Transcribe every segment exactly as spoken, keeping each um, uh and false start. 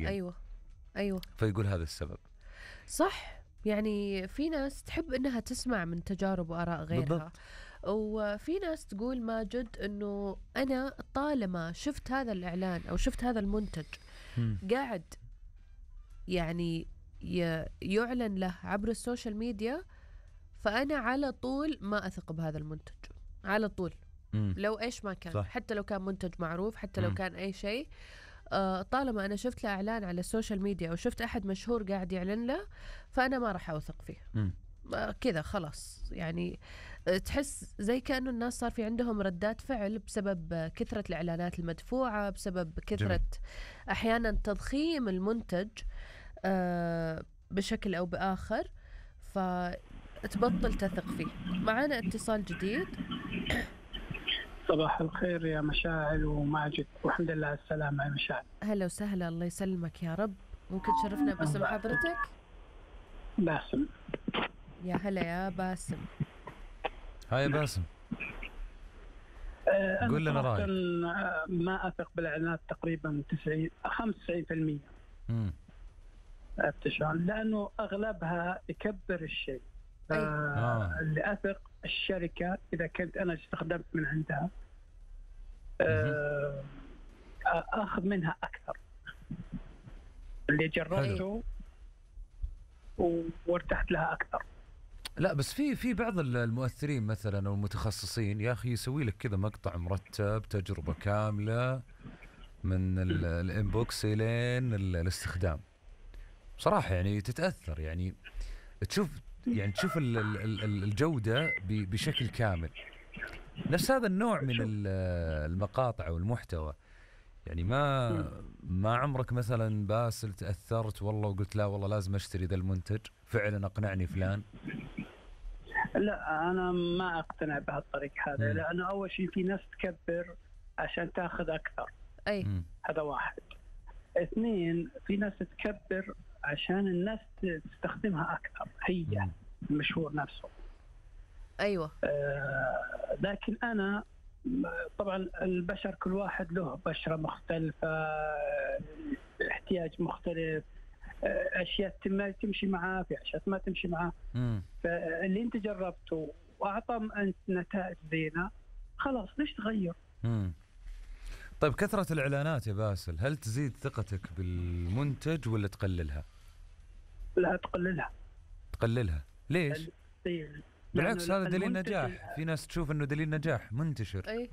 معين. أيوة أيوة فيقول هذا السبب. صح، يعني في ناس تحب إنها تسمع من تجارب وآراء غيرها بالضبط. وفي ناس تقول ماجد إنه أنا طالما شفت هذا الإعلان أو شفت هذا المنتج مم. قاعد يعني يعلن له عبر السوشيال ميديا، فأنا على طول ما أثق بهذا المنتج على طول. مم. لو إيش ما كان، صح. حتى لو كان منتج معروف، حتى لو مم. كان أي شيء، آه طالما أنا شفت له إعلان على السوشيال ميديا أو شفت أحد مشهور قاعد يعلن له، فأنا ما راح أوثق فيه. مم. آه كذا خلاص. يعني آه تحس زي كأنه الناس صار في عندهم ردات فعل بسبب آه كثرة الإعلانات المدفوعة، بسبب كثرة جميل. أحيانا تضخيم المنتج آه بشكل أو بآخر، فتبطل تثق فيه. معنا اتصال جديد. صباح الخير يا مشاعل وماجد، والحمد لله على السلامة يا مشاعل. هلا وسهلا، الله يسلمك يا رب. ممكن تشرفنا باسم حضرتك؟ باسم. يا هلا يا باسم. هاي باسم. أه قول لنا رأيك. ما أثق بالإعلانات تقريبا تسعين خمسة وتسعين بالمئة. امم شلون؟ لأنه أغلبها يكبر الشيء. أي. آه. اللي أثق الشركة إذا كنت أنا استخدمت من عندها أه أخذ منها أكثر. اللي جربته وارتحت لها أكثر. لا بس في في بعض المؤثرين مثلا او المتخصصين يا اخي يسوي لك كذا مقطع مرتب، تجربه كامله من الانبوكس لين الاستخدام. بصراحه يعني تتاثر، يعني تشوف يعني تشوف الجوده بشكل كامل. نفس هذا النوع من المقاطع والمحتوى. يعني ما ما عمرك مثلا باسل تاثرت والله وقلت لا والله لازم اشتري ذا المنتج، فعلا اقنعني فلان؟ لا أنا ما أقتنع بهالطريق هذا. مم. لأنه أول شيء في ناس تكبر عشان تأخذ أكثر. أي. مم. هذا واحد. اثنين، في ناس تكبر عشان الناس تستخدمها أكثر، هي مم. المشهور نفسه. أيوة. آه لكن أنا طبعا البشر كل واحد له بشرة مختلفة، احتياج مختلف، أشياء ما تمشي معاه، في أشياء ما تمشي معاه. فاللي أنت جربته وأعطى أنت نتائج زينة، خلاص ليش تغير؟ مم. طيب كثرة الإعلانات يا باسل هل تزيد ثقتك بالمنتج ولا تقللها؟ لا تقللها. تقللها ليش؟ بالعكس هذا دليل نجاح. في ناس تشوف أنه دليل نجاح منتشر. أي.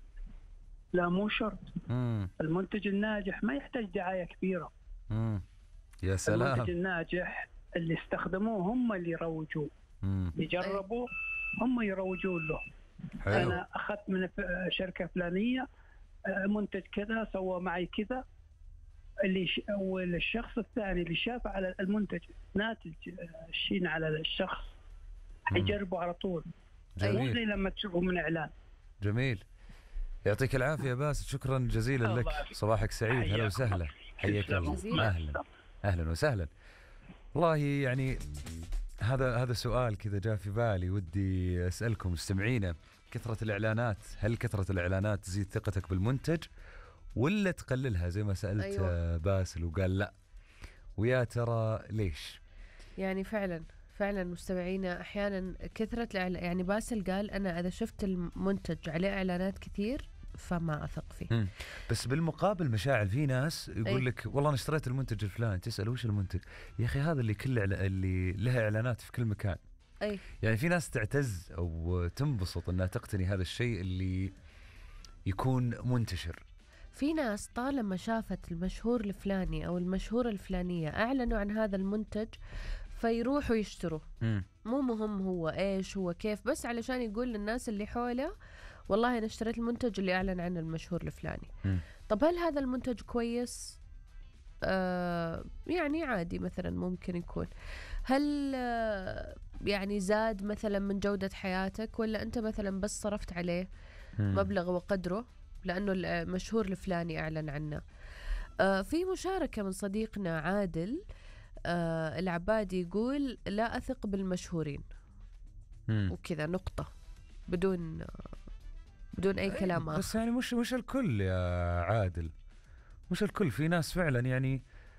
لا مو شرط. مم. المنتج الناجح ما يحتاج دعاية كبيرة. مم. يا سلام. المنتج الناجح اللي استخدموه هم اللي يروجوه، يجربوا هم يروجون له. حلو. أنا أخذت من شركة فلانية منتج كذا، سوى معي كذا. اللي ش... والشخص الثاني اللي شاف على المنتج ناتج الشين على الشخص يجربوا على طول. جميل. زي لما تشوفه من إعلان. جميل. يعطيك العافية باسل، شكرا جزيلا لك. صباحك سعيد. هلا وسهلا. حياك الله. أهلا أهلا وسهلا. والله يعني هذا هذا سؤال كذا جاء في بالي ودي أسألكم مستمعينا. كثرة الإعلانات، هل كثرة الإعلانات تزيد ثقتك بالمنتج ولا تقللها زي ما سألت أيوة. باسل وقال لا؟ ويا ترى ليش؟ يعني فعلا فعلا مستمعينا أحيانا كثرة الإعلان، يعني باسل قال أنا إذا شفت المنتج عليه إعلانات كثير فما أثق فيه. مم. بس بالمقابل مشاعل في ناس يقول أي. لك والله أنا اشتريت المنتج الفلاني، تسأل وش المنتج؟ يا أخي هذا اللي كل اللي له إعلانات في كل مكان. أي. يعني في ناس تعتز أو تنبسط أنها تقتني هذا الشيء اللي يكون منتشر. في ناس طالما شافت المشهور الفلاني أو المشهورة الفلانية أعلنوا عن هذا المنتج فيروحوا يشتروا. م. مو مهم هو إيش هو كيف، بس علشان يقول للناس اللي حوله والله أنا اشتريت المنتج اللي أعلن عنه المشهور الفلاني. م. طب هل هذا المنتج كويس؟ آه يعني عادي مثلا ممكن يكون. هل آه يعني زاد مثلا من جودة حياتك، ولا أنت مثلا بس صرفت عليه م. مبلغ وقدره لأنه المشهور الفلاني أعلن عنه؟ آه في مشاركة من صديقنا عادل آه العبادي يقول لا أثق بالمشهورين وكذا نقطة، بدون آه بدون أي كلام آخر. بس يعني مش مش الكل يا عادل، مش الكل. في ناس فعلا يعني